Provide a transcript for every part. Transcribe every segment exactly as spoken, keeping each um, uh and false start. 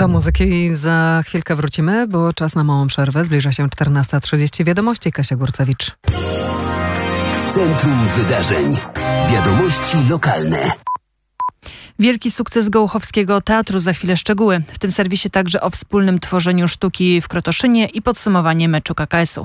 Do muzyki za chwilkę wrócimy, bo czas na małą przerwę. Zbliża się czternasta trzydzieści. Wiadomości, Kasia Górcewicz. Centrum Wydarzeń. Wiadomości lokalne. Wielki sukces Gołuchowskiego Teatru, za chwilę szczegóły. W tym serwisie także o wspólnym tworzeniu sztuki w Krotoszynie i podsumowanie meczu K K S-u.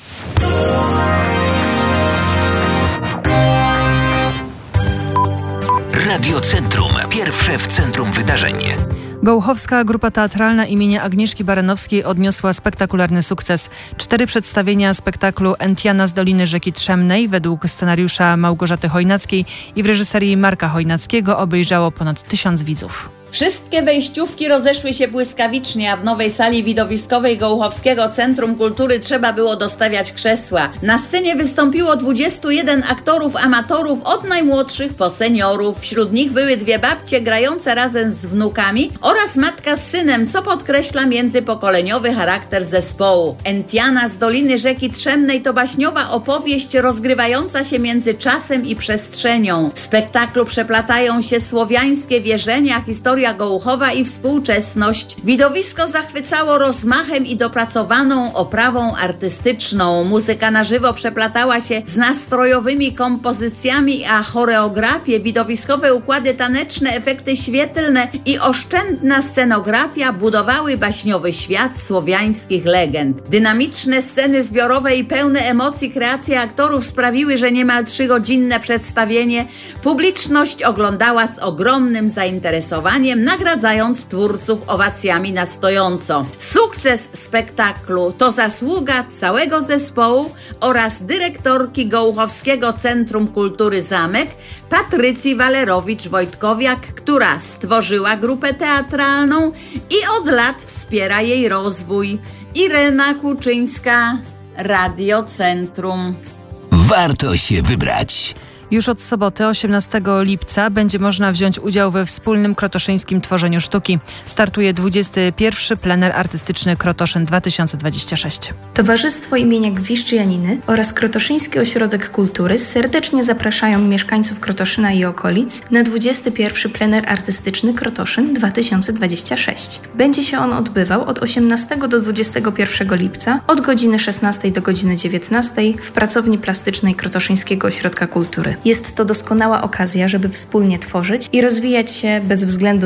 Radio Centrum. Pierwsze w centrum wydarzeń. Gołuchowska Grupa Teatralna imienia Agnieszki Baranowskiej odniosła spektakularny sukces. Cztery przedstawienia spektaklu Entiana z Doliny Rzeki Trzemnej według scenariusza Małgorzaty Chojnackiej i w reżyserii Marka Chojnackiego obejrzało ponad tysiąc widzów. Wszystkie wejściówki rozeszły się błyskawicznie, a w nowej sali widowiskowej Gołuchowskiego Centrum Kultury trzeba było dostawiać krzesła. Na scenie wystąpiło dwudziestu jeden aktorów amatorów, od najmłodszych po seniorów. Wśród nich były dwie babcie grające razem z wnukami oraz matka z synem, co podkreśla międzypokoleniowy charakter zespołu. Entiana z Doliny Rzeki Trzemnej to baśniowa opowieść rozgrywająca się między czasem i przestrzenią. W spektaklu przeplatają się słowiańskie wierzenia, historia Gołuchowa i współczesność. Widowisko zachwycało rozmachem i dopracowaną oprawą artystyczną. Muzyka na żywo przeplatała się z nastrojowymi kompozycjami, a choreografie, widowiskowe układy taneczne, efekty świetlne i oszczędna scenografia budowały baśniowy świat słowiańskich legend. Dynamiczne sceny zbiorowe i pełne emocji kreacje aktorów sprawiły, że niemal trzygodzinne przedstawienie publiczność oglądała z ogromnym zainteresowaniem, nagradzając twórców owacjami na stojąco. Sukces spektaklu to zasługa całego zespołu oraz dyrektorki Gołuchowskiego Centrum Kultury Zamek, Patrycji Walerowicz-Wojtkowiak, która stworzyła grupę teatralną i od lat wspiera jej rozwój. Irena Kuczyńska, Radio Centrum. Warto się wybrać. Już od soboty, osiemnastego lipca, będzie można wziąć udział we wspólnym krotoszyńskim tworzeniu sztuki. Startuje dwudziesty pierwszy plener artystyczny Krotoszyn dwa tysiące dwadzieścia sześć. Towarzystwo imienia Gwiżdży Janiny oraz Krotoszyński Ośrodek Kultury serdecznie zapraszają mieszkańców Krotoszyna i okolic na dwudziesty pierwszy plener artystyczny Krotoszyn dwa tysiące dwadzieścia sześć. Będzie się on odbywał od osiemnastego do dwudziestego pierwszego lipca od godziny szesnastej do godziny dziewiętnastej w pracowni plastycznej Krotoszyńskiego Ośrodka Kultury. Jest to doskonała okazja, żeby wspólnie tworzyć i rozwijać się bez względu